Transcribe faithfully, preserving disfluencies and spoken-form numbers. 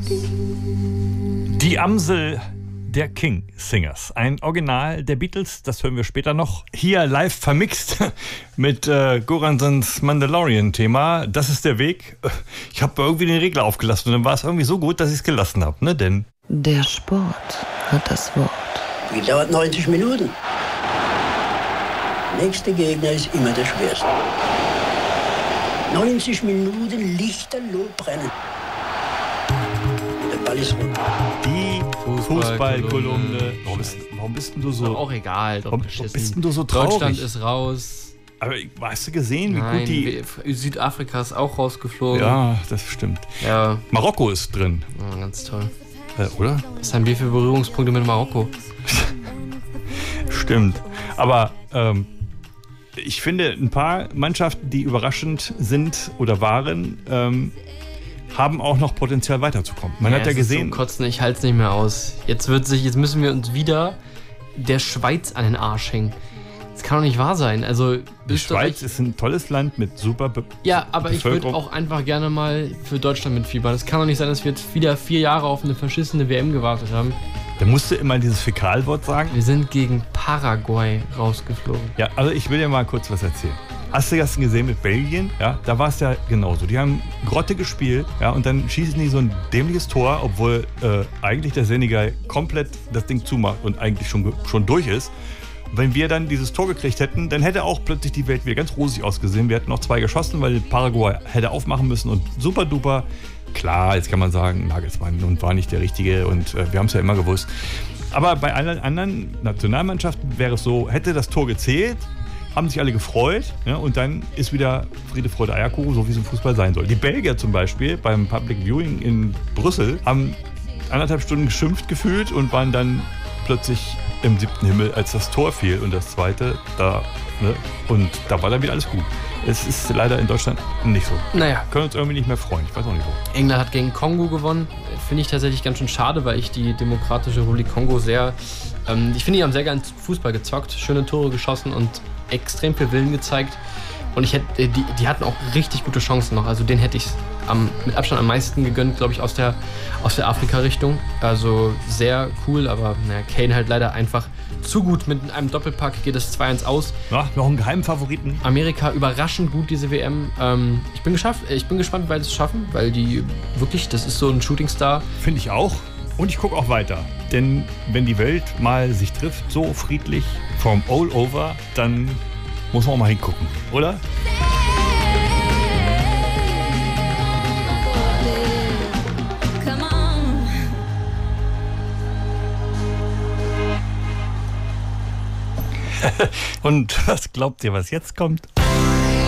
Die Amsel der King Singers. Ein Original der Beatles, das hören wir später noch. Hier live vermixt mit äh, Goransons Mandalorian-Thema. Das ist der Weg. Ich habe irgendwie den Regler aufgelassen und dann war es irgendwie so gut, dass ich es gelassen habe. Ne? Denn der Sport hat das Wort. Die dauert neunzig Minuten. Nächster Gegner ist immer der schwerste. neunzig Minuten lichterloh brennen. Und der Ball ist rund. Die Fußballkolumne. Warum bist, warum bist denn du so... Ist auch egal. Warum, warum bist denn du so traurig? Deutschland ist raus. Aber hast du gesehen, wie Nein, gut die... Südafrika ist auch rausgeflogen. Ja, das stimmt. Ja. Marokko ist drin. Ja, ganz toll. Äh, oder? Was haben wir für Berührungspunkte mit Marokko? Stimmt. Aber ähm, ich finde, ein paar Mannschaften, die überraschend sind oder waren, ähm, haben auch noch Potenzial weiterzukommen. Man ja, hat ja es gesehen... Ist so kotzen, ich halte es nicht mehr aus. Jetzt, wird sich, jetzt müssen wir uns wieder der Schweiz an den Arsch hängen. Das kann doch nicht wahr sein. Also, die Schweiz ist ein tolles Land mit super Be- Ja, aber ich würde auch einfach gerne mal für Deutschland mitfiebern. Es kann doch nicht sein, dass wir jetzt wieder vier Jahre auf eine verschissene W M gewartet haben. Da musst du immer dieses Fäkalwort sagen. Wir sind gegen Paraguay rausgeflogen. Ja, also ich will dir mal kurz was erzählen. Hast du das gesehen mit Belgien? Ja, da war es ja genauso. Die haben Grotte gespielt, ja, und dann schießen die so ein dämliches Tor, obwohl äh, eigentlich der Senegal komplett das Ding zumacht und eigentlich schon, schon durch ist. Und wenn wir dann dieses Tor gekriegt hätten, dann hätte auch plötzlich die Welt wieder ganz rosig ausgesehen. Wir hätten noch zwei geschossen, weil Paraguay hätte aufmachen müssen und super duper. Klar, jetzt kann man sagen, Nagelsmann und war nicht der Richtige und äh, wir haben es ja immer gewusst. Aber bei allen anderen Nationalmannschaften wäre es so, hätte das Tor gezählt, haben sich alle gefreut, ja, und dann ist wieder Friede, Freude, Eierkuchen, so wie es im Fußball sein soll. Die Belgier zum Beispiel beim Public Viewing in Brüssel haben anderthalb Stunden geschimpft gefühlt und waren dann plötzlich im siebten Himmel, als das Tor fiel und das zweite da, ne, und da war dann wieder alles gut. Es ist leider in Deutschland nicht so. Naja. Wir können uns irgendwie nicht mehr freuen, ich weiß auch nicht wo. England hat gegen Kongo gewonnen. Finde ich tatsächlich ganz schön schade, weil ich die Demokratische Republik Kongo sehr... Ähm, ich finde, die haben sehr gern Fußball gezockt, schöne Tore geschossen und extrem viel Willen gezeigt. Und ich hätte, die, die hatten auch richtig gute Chancen noch. Also den hätte ich am, mit Abstand am meisten gegönnt, glaube ich, aus der, aus der Afrika-Richtung. Also sehr cool, aber naja, Kane halt leider einfach zu gut. Mit einem Doppelpack geht es zwei eins aus. Ja, noch einen geheimen Favoriten. Amerika überraschend gut, diese W M. Ähm, ich, bin geschafft, ich bin gespannt, weil sie es schaffen, weil die wirklich, das ist so ein Shootingstar. Finde ich auch. Und ich gucke auch weiter. Denn wenn die Welt mal sich trifft, so friedlich, from all over, dann muss man auch mal hingucken, oder? Und was glaubt ihr, was jetzt kommt?